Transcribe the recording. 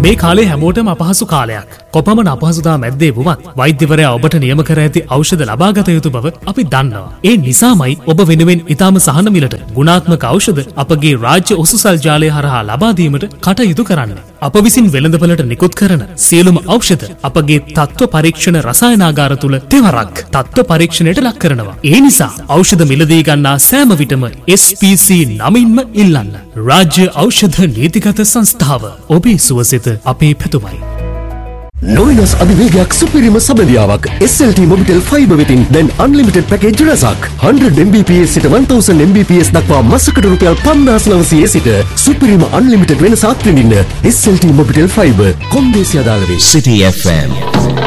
මේ කාලේ හැමෝටම අපහසු කාලයක්. කොපමණ අපහසුතා මැද්දේ වුවත් වෛද්‍යවරයා ඔබට නියම කර ඇති ඖෂධ ලබා ගත යුතු බව අපි දන්නවා. ඒ නිසාමයි ඔබ වෙනුවෙන් ඉතාම සහන මිලට ගුණාත්මක ඖෂධ අපගේ රාජ්‍ය ඔසුසල් ජාලය හරහා ලබා දීමට කටයුතු කරන්නේ. අප විසින් වෙළඳපළට නිකුත් කරන සියලුම ඖෂධ අපගේ තත්ත්ව පරීක්ෂණ රසායනාගාර තුල තෙවරක් තත්ත්ව පරීක්ෂණයට ලක් කරනවා. ඒ නිසා ඖෂධ මිලදී ගන්නා සෑම විටම SPC නමින්ම ඉල්ලන්න. රාජ්‍ය ඖෂධ නීතිගත සංස්ථාව. ඔබේ සුවසිත අපේ පැතුමයි. නොවිනස් අධිවේගයක් සුපිරිම සබඳියාවක් SLT Mobitel Fiber වෙතින් දැන් unlimited package රසක් 100 Mbps සිට 1000 Mbps දක්වා මාසකට රුපියල් 5900 සිට සුපිරිම unlimited වෙනසක් විඳින්න SLT Mobitel Fiber කොන්දේසි අදාළ වේ. City FM